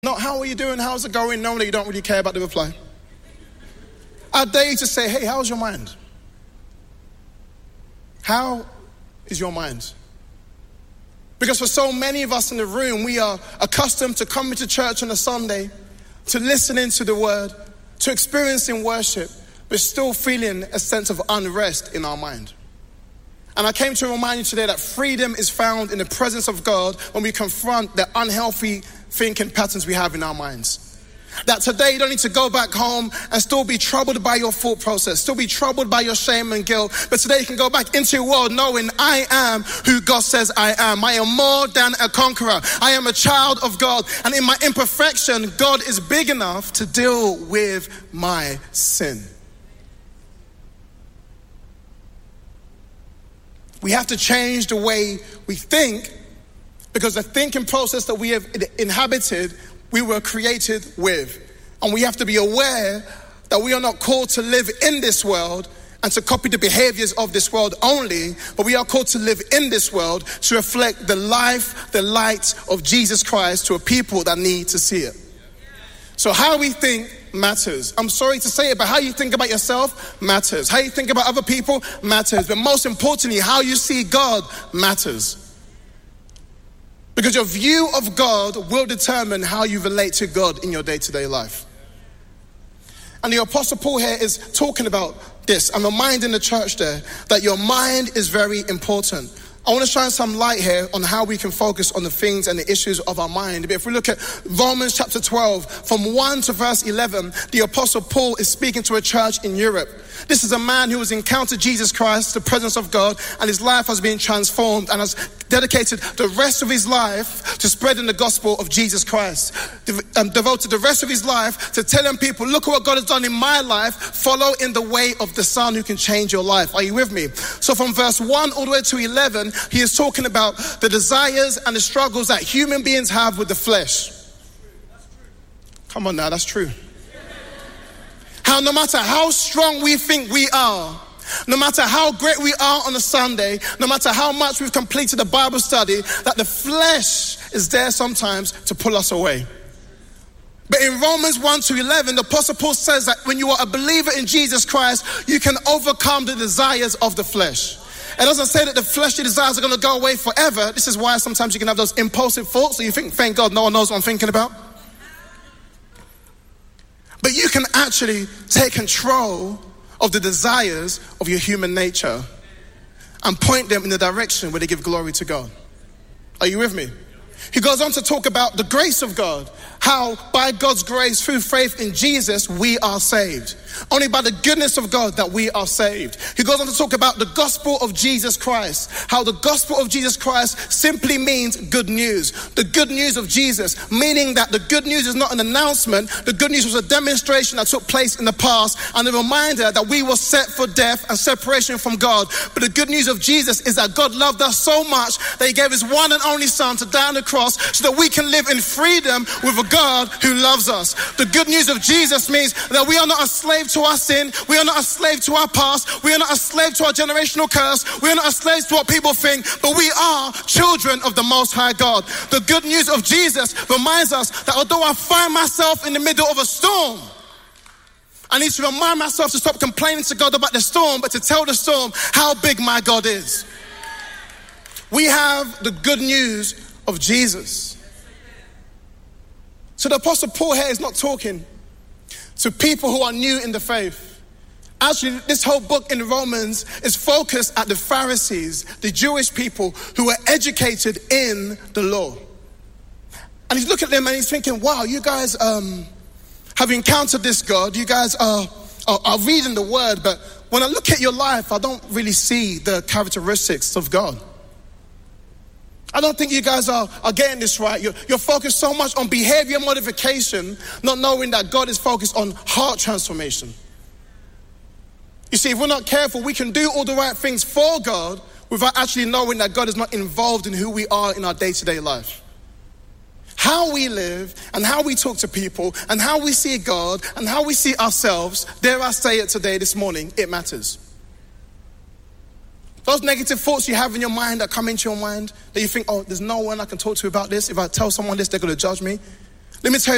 Not how are you doing, how's it going, knowing that you don't really care about the reply. I dare you to say, hey, how's your mind? How is your mind? Because for so many of us in the room, we are accustomed to coming to church on a Sunday, to listening to the word, to experiencing worship, but still feeling a sense of unrest in our mind. And I came to remind you today that freedom is found in the presence of God when we confront the unhealthy thinking patterns we have in our minds. That today you don't need to go back home and still be troubled by your thought process, still be troubled by your shame and guilt. But today you can go back into your world knowing I am who God says I am. I am more than a conqueror. I am a child of God. And in my imperfection, God is big enough to deal with my sin. We have to change the way we think, because the thinking process that we have inhabited, we were created with. And we have to be aware that we are not called to live in this world and to copy the behaviors of this world only, but we are called to live in this world to reflect the life, the light of Jesus Christ to a people that need to see it. So how we think matters. I'm sorry to say it, but how you think about yourself matters. How you think about other people matters. But most importantly, how you see God matters. Because your view of God will determine how you relate to God in your day-to-day life. And the Apostle Paul here is talking about this and reminding the church there that your mind is very important. I want to shine some light here on how we can focus on the things and the issues of our mind. But if we look at Romans chapter 12, from 1 to verse 11, the Apostle Paul is speaking to a church in Europe. This is a man who has encountered Jesus Christ, the presence of God, and his life has been transformed and has dedicated the rest of his life to spreading the gospel of Jesus Christ. Devoted the rest of his life to telling people, look at what God has done in my life, follow in the way of the Son who can change your life. Are you with me? So from verse 1 all the way to 11, he is talking about the desires and the struggles that human beings have with the flesh. Come on now, that's true. How no matter how strong we think we are, no matter how great we are on a Sunday, no matter how much we've completed a Bible study, that the flesh is there sometimes to pull us away. But in Romans 1 to 11, the Apostle Paul says that when you are a believer in Jesus Christ, you can overcome the desires of the flesh. It doesn't say that the fleshly desires are going to go away forever. This is why sometimes you can have those impulsive thoughts. So you think, thank God, no one knows what I'm thinking about. But you can actually take control of the desires of your human nature and point them in the direction where they give glory to God. Are you with me? He goes on to talk about the grace of God, how by God's grace through faith in Jesus we are saved. Only by the goodness of God that we are saved. He goes on to talk about the gospel of Jesus Christ, how the gospel of Jesus Christ simply means good news. The good news of Jesus, meaning that the good news is not an announcement. The good news was a demonstration that took place in the past and a reminder that we were set for death and separation from God. But the good news of Jesus is that God loved us so much that he gave his one and only Son to die on the cross so that we can live in freedom with a God who loves us. The good news of Jesus means that we are not a slave to our sin. We are not a slave to our past. We are not a slave to our generational curse. We are not a slave to what people think, but we are children of the Most High God. The good news of Jesus reminds us that although I find myself in the middle of a storm, I need to remind myself to stop complaining to God about the storm, but to tell the storm how big my God is. We have the good news of Jesus. So the Apostle Paul here is not talking to people who are new in the faith. Actually, this whole book in Romans is focused at the Pharisees, the Jewish people who were educated in the law. And he's looking at them and he's thinking, wow, you guys have encountered this God. You guys are reading the word, but when I look at your life, I don't really see the characteristics of God. I don't think you guys are getting this right. You're focused so much on behavior modification, not knowing that God is focused on heart transformation. You see, if we're not careful, we can do all the right things for God without actually knowing that God is not involved in who we are in our day-to-day life. How we live and how we talk to people and how we see God and how we see ourselves, dare I say it today, this morning, it matters. Those negative thoughts you have in your mind that come into your mind, that you think, oh, there's no one I can talk to about this. If I tell someone this, they're going to judge me. Let me tell you